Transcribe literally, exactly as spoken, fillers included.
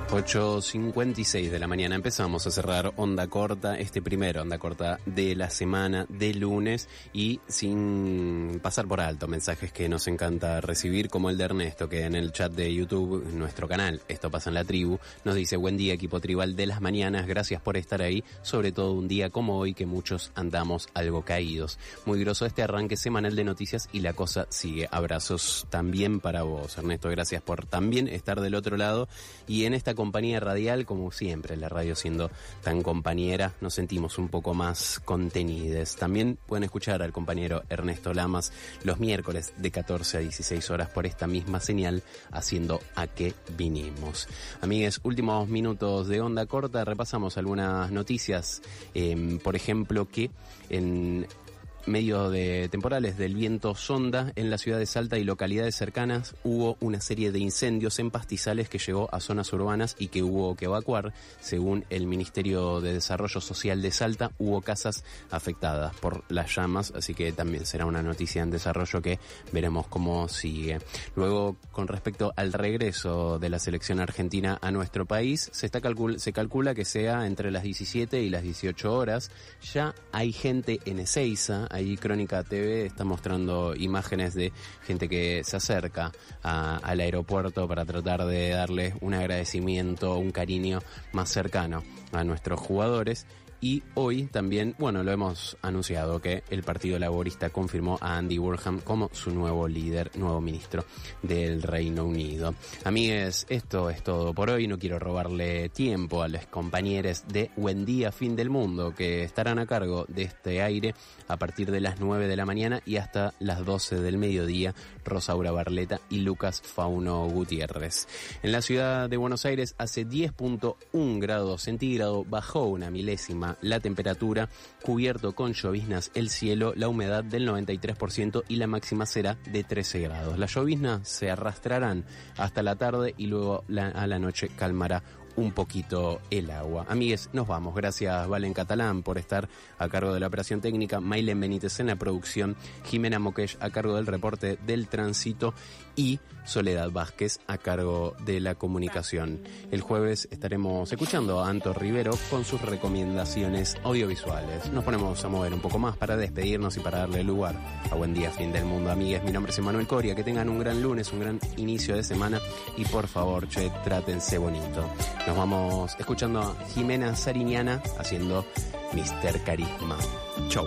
ocho cincuenta y seis de la mañana empezamos a cerrar Onda Corta, este primer Onda Corta de la semana de lunes, y sin pasar por alto mensajes que nos encanta recibir, como el de Ernesto, que en el chat de YouTube, en nuestro canal Esto Pasa en la Tribu, nos dice: buen día, equipo tribal de las mañanas, gracias por estar ahí, sobre todo un día como hoy que muchos andamos algo caídos. Muy groso este arranque semanal de noticias y la cosa sigue. Abrazos también para vos, Ernesto, gracias por también estar del otro lado y en esta compañía radial, como siempre, la radio siendo tan compañera, nos sentimos un poco más contenides. También pueden escuchar al compañero Ernesto Lamas los miércoles de catorce a dieciséis horas por esta misma señal, haciendo A Qué Vinimos. Amigues, últimos minutos de Onda Corta, repasamos algunas noticias, eh, por ejemplo, que en medio de temporales del viento Sonda, en la ciudad de Salta y localidades cercanas hubo una serie de incendios en pastizales que llegó a zonas urbanas y que hubo que evacuar. Según el Ministerio de Desarrollo Social de Salta, hubo casas afectadas por las llamas, así que también será una noticia en desarrollo que veremos cómo sigue. Luego, con respecto al regreso de la selección argentina a nuestro país, se está calcul- se calcula que sea entre las diecisiete y las dieciocho horas. Ya hay gente en Ezeiza. Ahí Crónica T V está mostrando imágenes de gente que se acerca a, al aeropuerto para tratar de darle un agradecimiento, un cariño más cercano a nuestros jugadores. Y hoy también, bueno, lo hemos anunciado, que el Partido Laborista confirmó a Andy Burnham como su nuevo líder, nuevo ministro del Reino Unido. Amigues, esto es todo por hoy. No quiero robarle tiempo a los compañeros de Buen Día Fin del Mundo, que estarán a cargo de este aire a partir de las nueve de la mañana y hasta las doce del mediodía, Rosaura Barleta y Lucas Fauno Gutiérrez. En la ciudad de Buenos Aires hace diez punto uno grados centígrados, bajó una milésima la temperatura, cubierto con lloviznas el cielo, la humedad del noventa y tres por ciento y la máxima será de trece grados. Las lloviznas se arrastrarán hasta la tarde y luego la, a la noche calmará un poquito el agua. Amigues, nos vamos. Gracias, Valen Catalán, por estar a cargo de la operación técnica, Maylen Benítez en la producción, Jimena Moquesh a cargo del reporte del tránsito y Soledad Vázquez a cargo de la comunicación. El jueves estaremos escuchando a Anto Rivero con sus recomendaciones audiovisuales. Nos ponemos a mover un poco más para despedirnos y para darle lugar a Buen Día Fin del Mundo. Amigues, mi nombre es Emanuel Coria. Que tengan un gran lunes, un gran inicio de semana y por favor, che, trátense bonito. Nos vamos escuchando a Jimena Sariñana haciendo mister Carisma. Chau.